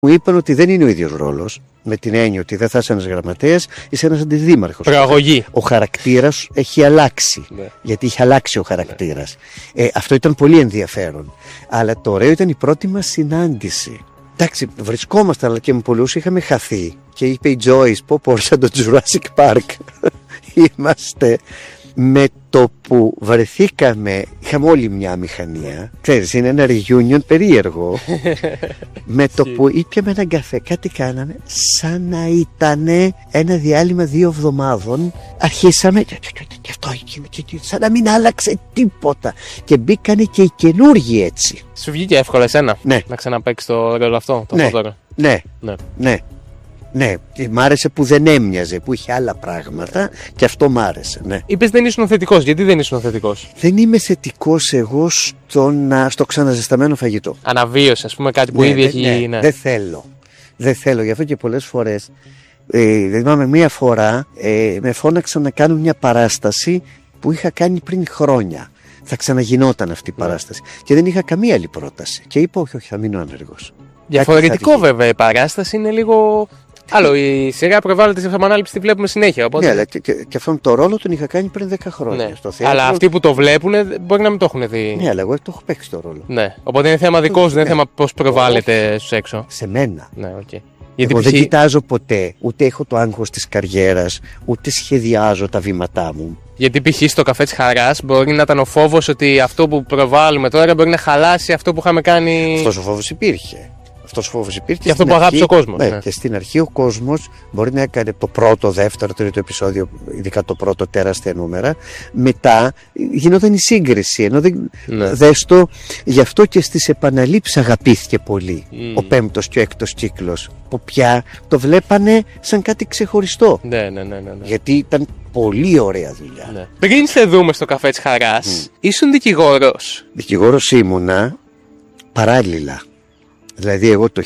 Μου είπαν ότι δεν είναι ο ίδιος ρόλος, με την έννοια ότι δεν θα είσαι ένας γραμματέας, είσαι ένας αντιδήμαρχος. Προαγωγή. Ο χαρακτήρας έχει αλλάξει. Ναι. Γιατί είχε αλλάξει ο χαρακτήρας. Αυτό ήταν πολύ ενδιαφέρον. Αλλά το ωραίο ήταν η πρώτη μας συνάντηση. Εντάξει, βρισκόμασταν, αλλά και με πολλούς είχαμε χαθεί. Και είπε η Joyce, πω σαν το Jurassic Park. Είμαστε. Με το που βρεθήκαμε, είχαμε όλοι μια μηχανία. Ξέρεις, είναι ένα reunion περίεργο. Με το που ήπιαμε έναν καφέ, κάτι κάναμε, σαν να ήταν ένα διάλειμμα 2 εβδομάδων. Αρχίσαμε και αυτό, σαν να μην άλλαξε τίποτα. Και μπήκανε και οι καινούργοι έτσι. Σου βγήκε εύκολα εσένα, ναι, να ξαναπαίξεις το ρόλο αυτό, το φωτόρο? Ναι, μ' άρεσε που δεν έμοιαζε, που είχε άλλα πράγματα και αυτό μ' άρεσε, ναι. Είπες δεν ήσουν θετικός, γιατί δεν ήσουν θετικός? Δεν είμαι θετικός εγώ στο ξαναζεσταμένο φαγητό. Αναβίωση, ας πούμε, κάτι που ήδη έχει... Ναι. Δεν θέλω, γι' αυτό και πολλές φορές, θυμάμαι μία φορά, με φώναξαν να κάνω μια παράσταση που είχα κάνει πριν χρόνια. Θα ξαναγινόταν αυτή η παράσταση και δεν είχα καμία άλλη πρόταση και είπα όχι, θα μείνω ανεργός. Διαφορετικό βέβαια, η παράσταση είναι λίγο... Άλλο, η σειρά προβάλλεται σε επανάληψη, τη βλέπουμε συνέχεια. Οπότε... Ναι, αλλά και αυτόν τον ρόλο τον είχα κάνει πριν 10 χρόνια. Ναι. Στο θέατρο. Αλλά αυτοί που το βλέπουν μπορεί να μην το έχουν δει. Ναι, αλλά εγώ το έχω παίξει το ρόλο. Ναι. Οπότε είναι θέμα δικό σου, δεν είναι θέμα πώς προβάλλεται στους έξω. Σε μένα. Ναι, okay. Γιατί εγώ δεν κοιτάζω ποτέ, ούτε έχω το άγχος της καριέρας, ούτε σχεδιάζω τα βήματά μου. Γιατί π.χ. στο καφέ της Χαράς μπορεί να ήταν ο φόβος ότι αυτό που προβάλλουμε τώρα μπορεί να χαλάσει αυτό που είχαμε κάνει. Αυτός ο φόβος υπήρχε. Αυτός ο φόβος υπήρχε. Και αυτό που αγάπησε ο κόσμος. Ναι, και στην αρχή ο κόσμος μπορεί να έκανε το πρώτο, δεύτερο, τρίτο επεισόδιο, ειδικά το πρώτο, τεράστια νούμερα. Μετά γινόταν η σύγκριση. Ενώ δες το, γι' αυτό και στις επαναλήψεις αγαπήθηκε πολύ ο 5ος και ο 6ος κύκλος. Που πια το βλέπανε σαν κάτι ξεχωριστό. Ναι. Γιατί ήταν πολύ ωραία δουλειά. Ναι. Πριν σε δούμε στο καφέ της Χαράς, ήσουν δικηγόρος. Δικηγόρος ήμουνα παράλληλα. Δηλαδή εγώ το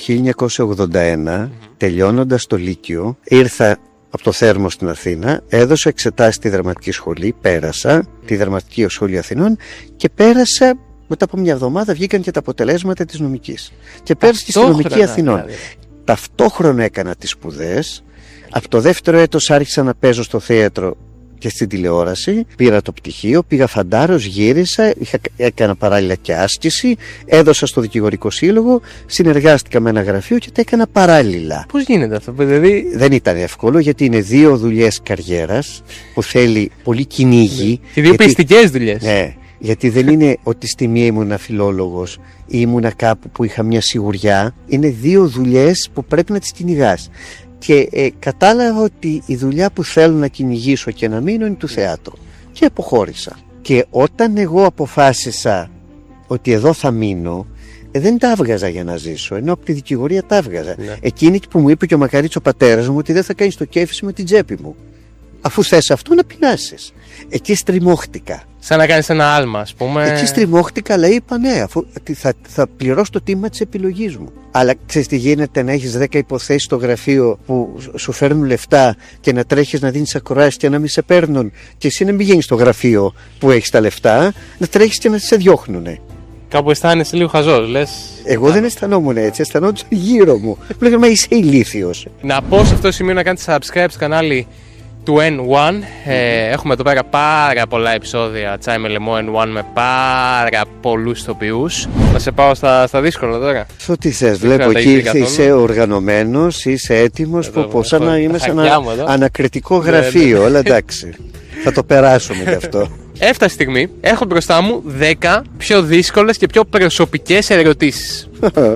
1981, τελειώνοντας το Λύκειο, ήρθα από το Θέρμο στην Αθήνα, έδωσα εξετάσεις στη Δραματική Σχολή, πέρασα τη Δραματική Σχολή Αθηνών και πέρασα, μετά από μια εβδομάδα βγήκαν και τα αποτελέσματα της νομικής. Και πέρασα και στη Νομική Αθηνών. Δηλαδή. Ταυτόχρονα έκανα τις σπουδές, από το δεύτερο έτος άρχισα να παίζω στο θέατρο και στην τηλεόραση, πήρα το πτυχίο, πήγα φαντάρος, γύρισα, έκανα παράλληλα και άσκηση, έδωσα στο Δικηγορικό Σύλλογο, συνεργάστηκα με ένα γραφείο και τα έκανα παράλληλα. Πώς γίνεται αυτό, δηλαδή? Δεν ήταν εύκολο γιατί είναι 2 δουλειές καριέρας που θέλει πολύ κυνήγι. Και 2 πιστικές δουλειές. Ναι, γιατί δεν είναι ότι στη μία ήμουνα φιλόλογος ή ήμουνα κάπου που είχα μια σιγουριά. Είναι 2 δουλειές που πρέπει να τις κυνηγάς. Και κατάλαβα ότι η δουλειά που θέλω να κυνηγήσω και να μείνω είναι του θεάτρου. Και αποχώρησα. Και όταν εγώ αποφάσισα ότι εδώ θα μείνω, δεν τα έβγαζα για να ζήσω, ενώ από τη δικηγορία τα έβγαζα. Ναι. Εκείνη που μου είπε και ο μακαρίτης ο πατέρας μου ότι δεν θα κάνεις το κέφι σου με την τσέπη μου. Αφού θες αυτό να πεινάσεις. Εκεί στριμώχτηκα. Σαν να κάνεις ένα άλμα, ας πούμε. Εκεί στριμώχτηκα, αλλά είπα ναι, αφού θα πληρώσω το τίμημα της επιλογής μου. Αλλά ξέρεις τι γίνεται, να έχεις 10 υποθέσεις στο γραφείο που σου φέρνουν λεφτά και να τρέχεις να δίνεις ακροάσεις και να μην σε παίρνουν, και εσύ να μην γίνεις στο γραφείο που έχεις τα λεφτά, να τρέχεις και να σε διώχνουνε. Κάπου αισθάνεσαι λίγο χαζός, λες. Εγώ δεν αισθανόμουν έτσι, αισθανόντουσαν γύρω μου. Μου λέγανε, μα είσαι ηλίθιος. Να πω σε αυτό το σημείο να κάνετε subscribe στο κανάλι του N1. Έχουμε εδώ πέρα πάρα πολλά επεισόδια Τσάι με λαιμό N1 με πάρα πολλούς ηθοποιούς. Να σε πάω στα δύσκολα τώρα. Τι θες, βλέπω εκεί είσαι οργανωμένος, είσαι έτοιμος, σαν να είμαι σε ένα ανακριτικό γραφείο, αλλά εντάξει, θα το περάσουμε γι' αυτό. Έφτασε η στιγμή, έχω μπροστά μου 10 πιο δύσκολες και πιο προσωπικές ερωτήσεις.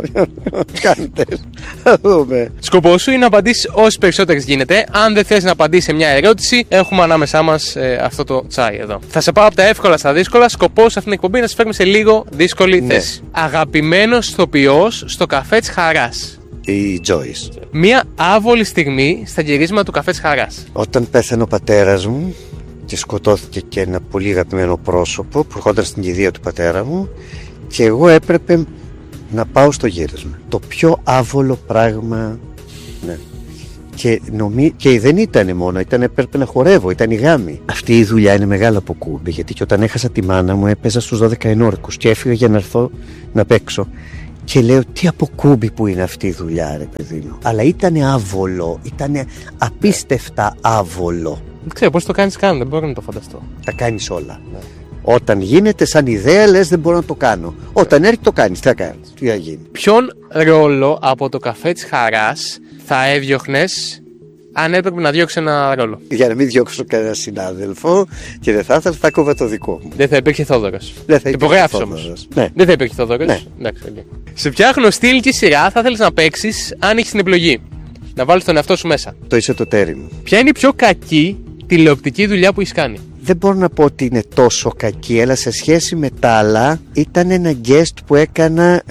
Κάντε, θα δούμε. Σκοπός σου είναι να απαντήσεις όσες περισσότερες γίνεται. Αν δεν θες να απαντήσεις σε μια ερώτηση, έχουμε ανάμεσά μας αυτό το τσάι εδώ. Θα σε πάω από τα εύκολα στα δύσκολα. Σκοπός σε αυτήν την εκπομπή να σε φέρουμε σε λίγο δύσκολη θέση. Αγαπημένος ηθοποιός στο καφέ της Χαράς. Η Joyce. Μια άβολη στιγμή στα γυρίσματα του καφέ της Χαράς. Όταν πέθανε ο πατέρας μου και σκοτώθηκε και ένα πολύ αγαπημένο πρόσωπο που ερχόταν στην κηδεία του πατέρα μου, και εγώ έπρεπε να πάω στο γύρισμα. Το πιο άβολο πράγμα. Ναι. Και δεν ήταν μόνο, έπρεπε να χορεύω, ήταν η γάμη. Αυτή η δουλειά είναι μεγάλο αποκούμπι, γιατί και όταν έχασα τη μάνα μου έπαιζα στους 12 ενόρικους και έφυγα για να έρθω να παίξω. Και λέω, τι αποκούμπι που είναι αυτή η δουλειά, ρε παιδί μου. Αλλά ήταν άβολο, ήταν απίστευτα άβολο. Δεν ξέρω πώς το κάνεις καν, δεν μπορώ να το φανταστώ. Τα κάνεις όλα. Ναι. Όταν γίνεται σαν ιδέα, λες δεν μπορώ να το κάνω. Όταν έρχεται το κάνεις, τι θα κάνεις, τι θα γίνει. Ποιον ρόλο από το καφέ της χαράς θα έδιωχνες αν έπρεπε να διώξει ένα ρόλο? Για να μην διώξω κανένα συνάδελφο και δεν θα ήθελα, θα κόβα το δικό μου. Δεν θα υπήρχε Θόδωρος. Υπογράφεις όμως. Ναι. Δεν θα υπήρχε Θόδωρος. Ναι. Εντάξει, okay. Σε ποια γνωστή ηλική σειρά θα θέλεις να παίξεις αν έχεις την επιλογή? Να βάλεις τον εαυτό σου μέσα. Το είσαι το τέρι μου. Ποια είναι η πιο κακή τηλεοπτική δουλειά που έχεις κάνει? Δεν μπορώ να πω ότι είναι τόσο κακή, αλλά σε σχέση με τα άλλα ήταν ένα guest που έκανα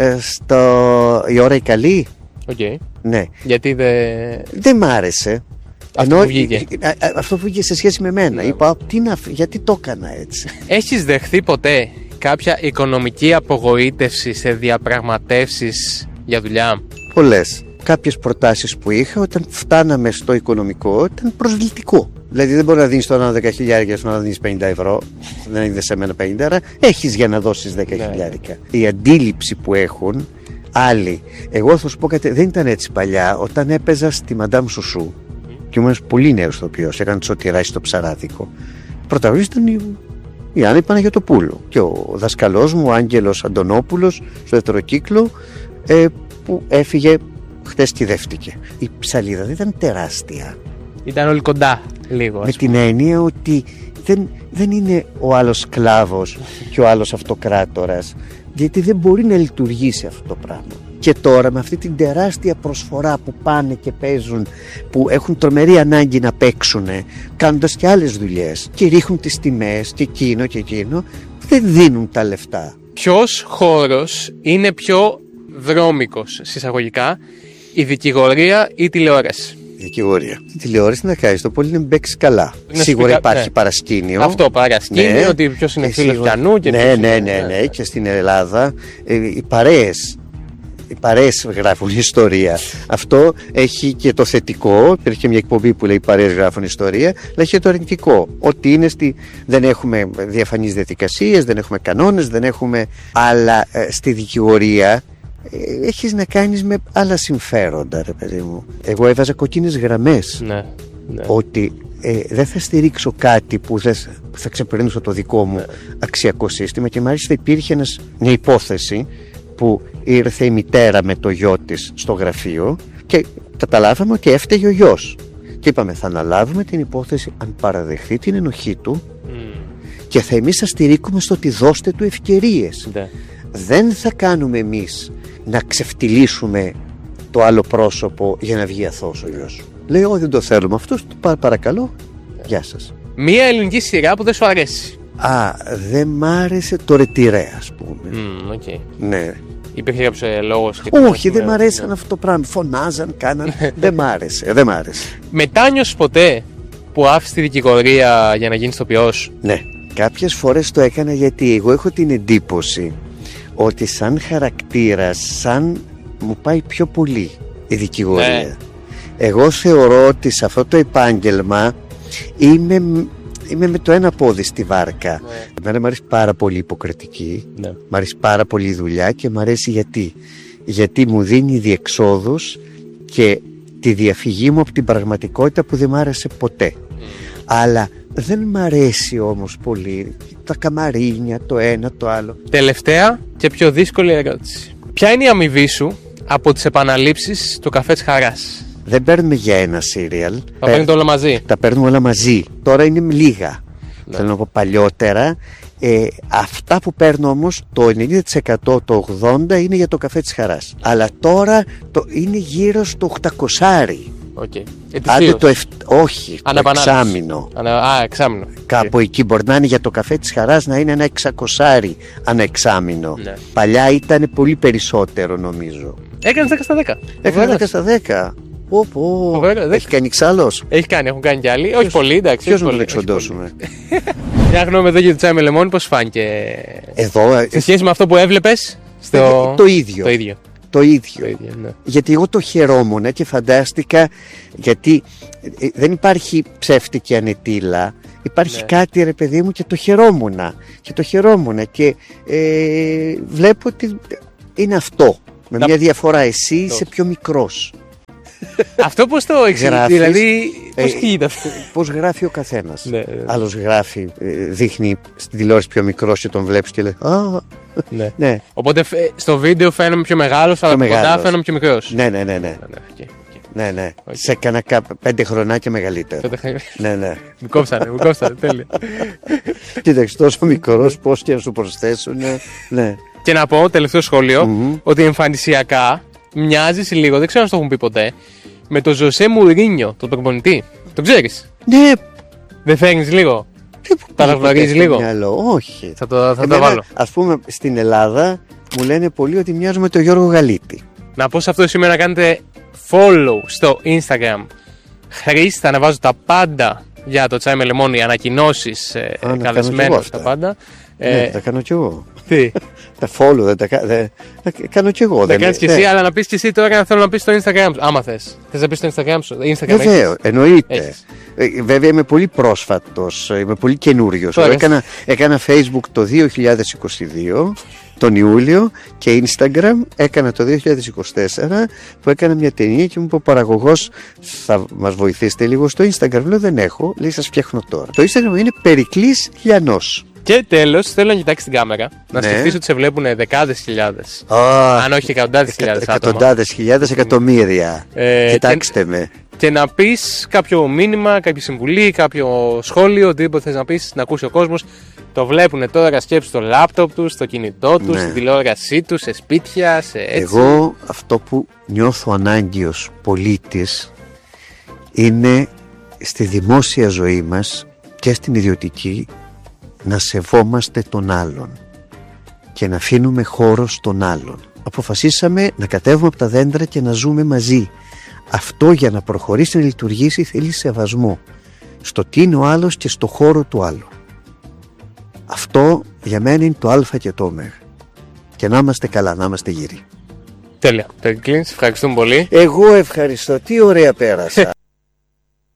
στο «Η ώρα η καλή». Okay. Ναι. Γιατί δεν μ' άρεσε. Αυτό που βγήκε. Αυτό που βγήκε σε σχέση με μένα. Ναι. Είπα, γιατί το έκανα έτσι. Έχεις δεχθεί ποτέ κάποια οικονομική απογοήτευση σε διαπραγματεύσεις για δουλειά? Πολλές. Κάποιες προτάσεις που είχα όταν φτάναμε στο οικονομικό ήταν προσβλητικό. Δηλαδή δεν μπορεί να δίνεις τώρα 10.000 και να δίνεις 50 ευρώ. Δεν είναι σε μένα 50, άρα έχεις για να δώσεις 10.000. Η αντίληψη που έχουν άλλοι. Εγώ θα σου πω κάτι, δεν ήταν έτσι παλιά. Όταν έπαιζα στη Μαντάμ Σουσού και ήμουν πολύ νέος ηθοποιός, έκανε σωτηράει στο Ψαράδικο. Πρωταγωνιστής ήταν η Άννα Παναγιωτοπούλου και ο δασκαλός μου, ο Άγγελος Αντωνόπουλος, στο δεύτερο κύκλο, που έφυγε χτες, κυδεύτηκε. Η ψαλίδα δεν ήταν τεράστια. Ήταν όλοι κοντά λίγο. Με την έννοια ότι δεν είναι ο άλλος σκλάβος και ο άλλος αυτοκράτορας, γιατί δεν μπορεί να λειτουργήσει αυτό το πράγμα. Και τώρα με αυτή την τεράστια προσφορά που πάνε και παίζουν, που έχουν τρομερή ανάγκη να παίξουν, κάνοντας και άλλες δουλειές και ρίχνουν τις τιμές και εκείνο και εκείνο, δεν δίνουν τα λεφτά. Ποιος χώρος είναι πιο βρώμικος, συσσαγωγικά, η δικηγορία ή η τηλεόραση? Η δικηγορία. Η τηλεόραση να κάνει το πολύ να μπέξει καλά. Σίγουρα υπάρχει παρασκήνιο. Αυτό, παρασκήνιο, ναι. Ότι ποιος είναι φίλος πιανού και ναι. Και στην Ελλάδα οι παρέες γράφουν ιστορία. Αυτό έχει και το θετικό. Υπήρχε και μια εκπομπή που λέει οι παρέες γράφουν ιστορία, αλλά έχει και το αρνητικό. Ότι είναι δεν έχουμε διαφανείς διαδικασίες, δεν έχουμε κανόνες, δεν έχουμε. Αλλά στη δικηγορία έχεις να κάνεις με άλλα συμφέροντα, ρε παιδί μου. Εγώ έβαζα κοκκίνες γραμμές. Ναι. Ότι δεν θα στηρίξω κάτι που θα ξεπερνήσω το δικό μου αξιακό σύστημα. Και μάλιστα υπήρχε μια υπόθεση που ήρθε η μητέρα με το γιο της στο γραφείο και καταλάβαμε ότι έφταιγε ο γιος. Και είπαμε, θα αναλάβουμε την υπόθεση αν παραδεχθεί την ενοχή του και εμείς θα στηρίξουμε στο ότι δώστε του ευκαιρίες. Δεν θα κάνουμε εμείς να ξεφτυλίσουμε το άλλο πρόσωπο για να βγει αθώος ο γιος. Λέει, εγώ δεν το θέλουμε αυτός, παρακαλώ, γεια σας. Μία ελληνική σειρά που δεν σου αρέσει? Δεν μ' άρεσε το Ρετυρέ, ας πούμε. Okay. Ναι. Υπήρχε κάποιος λόγος? Όχι, δεν μ' αρέσαν αυτό το πράγμα. Φωνάζαν, κάναν. δεν μ' άρεσε. Μετάνιωσες ποτέ που άφησες τη δικηγορία για να γίνεις ηθοποιός? Ναι. Κάποιες φορές το έκανα γιατί εγώ έχω την εντύπωση ότι σαν χαρακτήρας, μου πάει πιο πολύ η δικηγορία. Ναι. Εγώ θεωρώ ότι σε αυτό το επάγγελμα είμαι με το ένα πόδι στη βάρκα. Ναι. Εμένα μου αρέσει πάρα πολύ η υποκριτική, μου αρέσει πάρα πολύ η δουλειά και μου αρέσει γιατί μου δίνει διεξόδους και τη διαφυγή μου από την πραγματικότητα που δεν μου άρεσε ποτέ. Αλλά δεν μ' αρέσει όμως πολύ τα καμαρίνια, το ένα, το άλλο. Τελευταία και πιο δύσκολη ερώτηση. Ποια είναι η αμοιβή σου από τις επαναλήψεις του καφέ της χαράς? Δεν παίρνουμε για ένα σύριαλ. Τα παίρνετε όλα μαζί? Τα παίρνουμε όλα μαζί. Τώρα είναι λίγα. Ναι. Θέλω να πω παλιότερα. Αυτά που παίρνω όμως, το 90%, το 80% είναι για το καφέ της χαράς. Αλλά τώρα είναι γύρω στο 800. Okay. Όχι, το εξάμηνο. Εξάμηνο. Κάπου εκεί μπορεί να είναι για το καφέ της χαράς να είναι ένα 600 ανά εξάμηνο. Ναι. Παλιά ήταν πολύ περισσότερο νομίζω. Έκανες 10 στα 10. Έκανα 10 στα 10. Έχει κάνει ξάλλος? Έχει κάνει, έχουν κάνει κι άλλοι. Όχι πολύ, εντάξει. Ποιος να τον εξοντώσουμε? Μια γνώμη εδώ για το τσάι με λεμόνι, πώς φάνηκε εδώ? Σε σχέση με αυτό που έβλεπες? Το ίδιο. Το ίδιο. Ναι. Γιατί εγώ το χαιρόμουν και φαντάστηκα, γιατί δεν υπάρχει ψεύτικη ανετήλα, υπάρχει κάτι, ρε παιδί μου, και το χαιρόμουν και βλέπω ότι είναι αυτό. Με μια διαφορά, εσύ είσαι πιο μικρός. Αυτό πώς το εξηγείς, δηλαδή πώς γίνεται αυτό? Πώς γράφει ο καθένας. Ναι. Άλλος γράφει, δείχνει στην τηλεόραση πιο μικρός και τον βλέπεις και λέει «Α, ναι». Ναι. Οπότε στο βίντεο φαίνομαι πιο μεγάλος, αλλά κοντά φαίνομαι πιο μικρός. Ναι. Okay. Ναι. Σε έκανα 5 χρονάκια μεγαλύτερο. Ναι. Μου κόψανε, τέλεια. Κοίταξε, τόσο μικρός, πώς και να σου προσθέσουν. Ναι. Και να πω, τελευταίο σχόλιο, ότι εμφανισιακά μοιάζεις λίγο, δεν ξέρω αν το έχουν πει ποτέ, με τον Ζωσέ Μουρίνιο, τον προπονητή. Το ξέρεις? Ναι. Δεν φέρνεις λίγο? Τα αναγνωρίζεις λίγο? Όχι. Θα το βάλω. Ας πούμε, στην Ελλάδα μου λένε πολλοί ότι μοιάζουμε με τον Γιώργο Γαλίτη. Να πω σε αυτό σήμερα να κάνετε follow στο Instagram. Χρήση, θα ανεβάζω τα πάντα για το τσάι με λεμόνι, ανακοινώσεις, καλεσμένους, τα πάντα. Ναι, τα κάνω κι εγώ. Τι? Τα follow δεν τα κάνω κι εγώ. Τα κάνεις κι εσύ, αλλά να πεις κι εσύ τώρα, θέλω να πεις στο Instagram σου. Άμα θες. Θες να πεις στο Instagram σου? Βεβαίως, εννοείται. Βέβαια είμαι πολύ πρόσφατος, είμαι πολύ καινούριος. Έκανα Facebook το 2022, τον Ιούλιο, και Instagram έκανα το 2024, που έκανα μια ταινία και μου είπε ο παραγωγός, θα μας βοηθήσετε λίγο στο Instagram? Λέω δεν έχω, λέει σας φτιάχνω τώρα. Το Instagram είναι Περικλής Λιανός. Και τέλος, θέλω να κοιτάξεις την κάμερα, να σκεφτείς ότι σε βλέπουν δεκάδες χιλιάδες. Αν όχι εκατοντάδες χιλιάδες άτομα. Εκατοντάδες χιλιάδες, εκατομμύρια. Κοιτάξτε με. Και να πεις κάποιο μήνυμα, κάποια συμβουλή, κάποιο σχόλιο, οτιδήποτε θες να πεις, να ακούσει ο κόσμος. Το βλέπουν τώρα, σκέψου στο λάπτοπ τους, στο κινητό τους, στην τηλεόρασή τους, σε σπίτια, σε έτσι. Εγώ αυτό που νιώθω ανάγκη ως πολίτης είναι στη δημόσια ζωή μας και στην ιδιωτική να σεβόμαστε τον άλλον και να αφήνουμε χώρο στον άλλον. Αποφασίσαμε να κατέβουμε από τα δέντρα και να ζούμε μαζί. Αυτό για να προχωρήσει να λειτουργήσει θέλει σεβασμό στο τι είναι ο άλλος και στο χώρο του άλλου. Αυτό για μένα είναι το α και το ω. Και να είμαστε καλά, να είμαστε γύροι. Τέλεια. Περικλής, ευχαριστούμε πολύ. Εγώ ευχαριστώ, τι ωραία πέρασα.